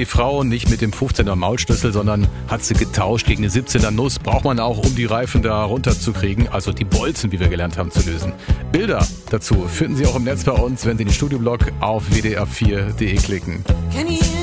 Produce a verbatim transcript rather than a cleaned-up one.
die Frau nicht mit dem fünfzehner Maulschlüssel, sondern hat sie getauscht gegen eine siebzehner Nuss. Braucht man auch, um die Reifen da runterzukriegen, also die Bolzen, wie wir gelernt haben, zu lösen. Bilder dazu finden Sie auch im Netz bei uns, wenn Sie in den Studioblog auf w d r vier punkt d e klicken.